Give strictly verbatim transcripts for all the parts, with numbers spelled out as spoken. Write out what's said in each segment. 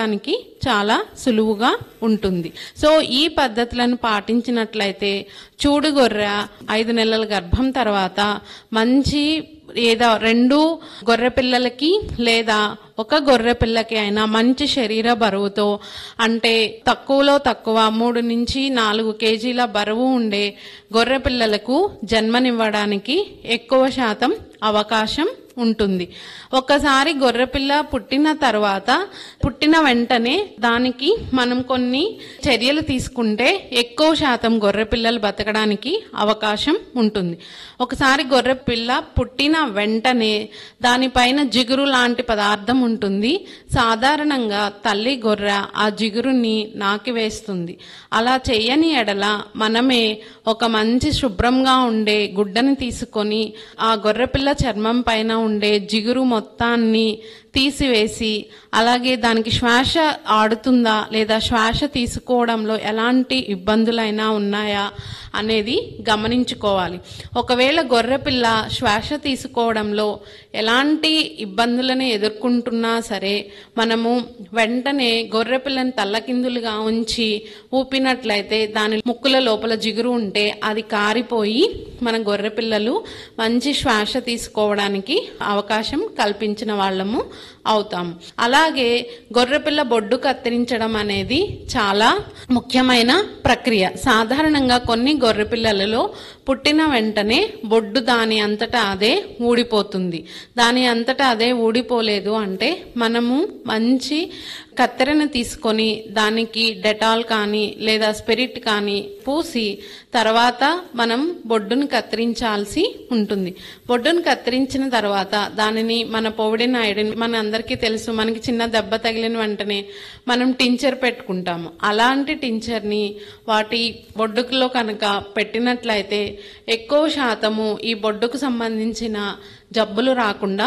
పెంచడానికి చాలా సులువుగా ఉంటుంది. సో ఈ పద్ధతులను పాటించినట్లయితే చూడు గొర్రె ఐదు నెలల గర్భం తర్వాత మంచి ఏదో రెండు గొర్రె పిల్లలకి లేదా ఒక గొర్రె పిల్లకి అయినా మంచి శరీర బరువుతో, అంటే తక్కువలో తక్కువ మూడు నుంచి నాలుగు కేజీల బరువు ఉండే గొర్రె పిల్లలకు జన్మనివ్వడానికి ఎక్కువ శాతం అవకాశం ఉంటుంది. ఒక్కసారి గొర్రెపిల్ల పుట్టిన తర్వాత పుట్టిన వెంటనే దానికి మనం కొన్ని చర్యలు తీసుకుంటే ఎక్కువ శాతం గొర్రె పిల్లలు బతకడానికి అవకాశం ఉంటుంది. ఒకసారి గొర్రె పిల్ల పుట్టిన వెంటనే దానిపైన జిగురు లాంటి పదార్థం ఉంటుంది. సాధారణంగా తల్లి గొర్రె ఆ జిగురుని నాకివేస్తుంది. అలా చేయని ఎడల మనమే ఒక మంచి శుభ్రంగా ఉండే గుడ్డని తీసుకొని ఆ గొర్రెపిల్ల చర్మం పైన ఉండే జిగురు మొత్తాన్ని తీసివేసి, అలాగే దానికి శ్వాస ఆడుతుందా లేదా శ్వాస తీసుకోవడంలో ఎలాంటి ఇబ్బందులైనా ఉన్నాయా అనేది గమనించుకోవాలి. ఒకవేళ గొర్రెపిల్ల శ్వాస తీసుకోవడంలో ఎలాంటి ఇబ్బందులను ఎదుర్కొంటున్నా సరే మనము వెంటనే గొర్రెపిల్లని తల్లకిందులుగా ఉంచి ఊపినట్లయితే దాని ముక్కుల లోపల జిగురు ఉంటే అది కారిపోయి మన గొర్రెపిల్లలు మంచి శ్వాస తీసుకోవడానికి అవకాశం కల్పించిన వాళ్ళము అవుతాం. అలాగే గొర్రెపిల్ల బొడ్డు కత్తిరించడం అనేది చాలా ముఖ్యమైన ప్రక్రియ. సాధారణంగా కొన్ని గొర్రెపిల్లలలో పుట్టిన వెంటనే బొడ్డు దాని అంతటా అదే ఊడిపోతుంది. దాని అంతటా అదే ఊడిపోలేదు అంటే మనము మంచి కత్తెరను తీసుకొని దానికి డెటాల్ కానీ లేదా స్పిరిట్ కానీ పూసి తర్వాత మనం బొడ్డును కత్తిరించాల్సి ఉంటుంది. బొడ్డును కత్తిరించిన తర్వాత దానిని మన పొవిడినాయుడిని, మన అందరికీ తెలుసు, మనకి చిన్న దెబ్బ తగిలిన వెంటనే మనం టించర్ పెట్టుకుంటాము. అలాంటి టించర్ని వాటి బొడ్డుకులో కనుక పెట్టినట్లయితే ఎక్కువ శాతము ఈ బొడ్డుకు సంబంధించిన జబ్బులు రాకుండా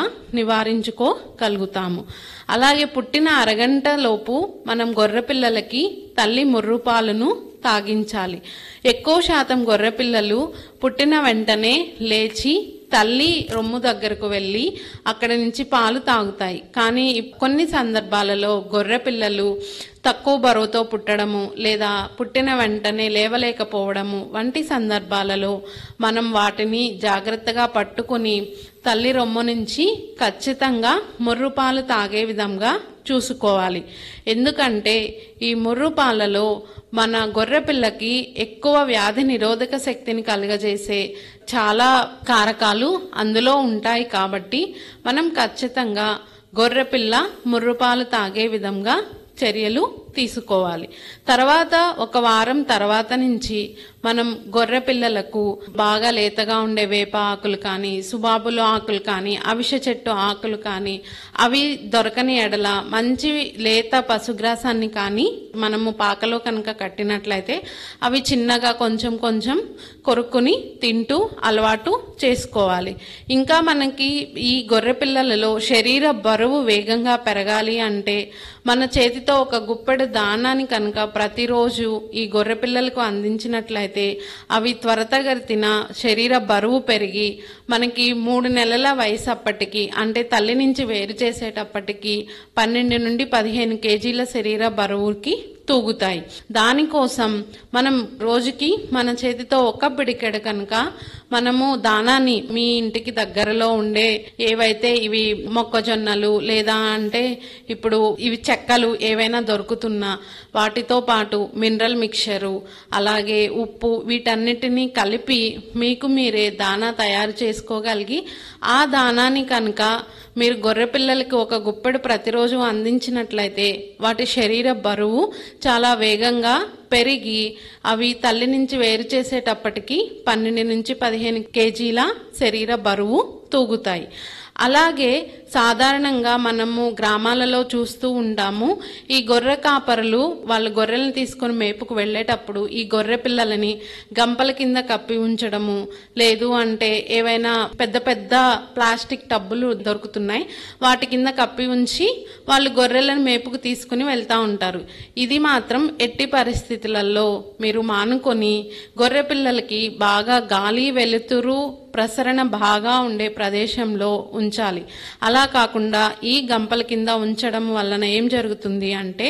నివారించుకోగలుగుతాము. అలాగే పుట్టిన అరగంట లోపు మనం గొర్రె పిల్లలకి తల్లి ముర్రుపాలను తాగించాలి. ఎక్కువ శాతం గొర్రె పిల్లలు పుట్టిన వెంటనే లేచి తల్లి రొమ్ము దగ్గరకు వెళ్ళి అక్కడి నుంచి పాలు తాగుతాయి. కానీ కొన్ని సందర్భాలలో గొర్రె పిల్లలు తక్కువ బరువుతో పుట్టడము లేదా పుట్టిన వెంటనే లేవలేకపోవడము వంటి సందర్భాలలో మనం వాటిని జాగ్రత్తగా పట్టుకుని తల్లి రొమ్ము నుంచి ఖచ్చితంగా ముర్రుపాలు తాగే విధంగా చూసుకోవాలి. ఎందుకంటే ఈ ముర్రుపాలలో మన గొర్రె పిల్లకి ఎక్కువ వ్యాధి నిరోధక శక్తిని కలుగజేసే చాలా కారకాలు అందులో ఉంటాయి. కాబట్టి మనం ఖచ్చితంగా గొర్రె పిల్ల ముర్రుపాలు తాగే విధంగా చర్యలు తీసుకోవాలి. తర్వాత ఒక వారం తర్వాత నుంచి మనం గొర్రె పిల్లలకు బాగా లేతగా ఉండే వేప ఆకులు కానీ, సుబాబులు ఆకులు కానీ, అవిసె చెట్టు ఆకులు కానీ, అవి దొరకని ఎడల మంచి లేత పశుగ్రాసాన్ని కానీ మనము పాకలో కనుక కట్టినట్లయితే అవి చిన్నగా కొంచెం కొంచెం కొరుక్కుని తింటూ అలవాటు చేసుకోవాలి. ఇంకా మనకి ఈ గొర్రె పిల్లలలో శరీర బరువు వేగంగా పెరగాలి అంటే మన చేతితో ఒక గుప్పెడు దానాన్ని కనుక ప్రతిరోజు ఈ గొర్రె పిల్లలకు అందించినట్లయితే అవి త్వరతగతిన శరీర బరువు పెరిగి మనకి మూడు నెలల వయసు అప్పటికి, అంటే తల్లి నుంచి వేరు చేసేటప్పటికి పన్నెండు నుండి పదిహేను కేజీల శరీర బరువుకి తూగుతాయి. దానికోసం మనం రోజుకి మన చేతితో ఒక పిడికెడు కనుక మనము దానాన్ని మీ ఇంటికి దగ్గరలో ఉండే ఏవైతే ఇవి మొక్కజొన్నలు లేదా అంటే ఇప్పుడు ఇవి చెక్కలు ఏవైనా దొరుకుతున్నా వాటితో పాటు మినరల్ మిక్చరు అలాగే ఉప్పు వీటన్నిటినీ కలిపి మీకు మీరే దానా తయారు చేసుకోగలిగి ఆ దానాన్ని కనుక మీరు గొర్రె పిల్లలకి ఒక గుప్పెడు ప్రతిరోజు అందించినట్లయితే వాటి శరీర బరువు చాలా వేగంగా పెరిగి అవి తల్లి నుంచి వేరు చేసేటప్పటికి పన్నెండు నుంచి పదిహేను కేజీల శరీర బరువు తూగుతాయి. అలాగే సాధారణంగా మనము గ్రామాలలో చూస్తూ ఉంటాము, ఈ గొర్రె కాపరులు వాళ్ళు గొర్రెలను తీసుకొని మేపుకు వెళ్ళేటప్పుడు ఈ గొర్రె పిల్లలని గంపల కింద కప్పి ఉంచడము, లేదు అంటే ఏవైనా పెద్ద పెద్ద ప్లాస్టిక్ టబ్బులు దొరుకుతున్నాయి వాటి కింద కప్పి ఉంచి వాళ్ళు గొర్రెలను మేపుకు తీసుకుని వెళ్తూ ఉంటారు. ఇది మాత్రం ఎట్టి పరిస్థితులలో మీరు మానుకొని గొర్రె పిల్లలకి బాగా గాలి వెలుతురు ప్రసరణ బాగా ఉండే ప్రదేశంలో ఉంచాలి. అలా కాకుండా ఈ గంపల కింద ఉంచడం వలన ఏం జరుగుతుంది అంటే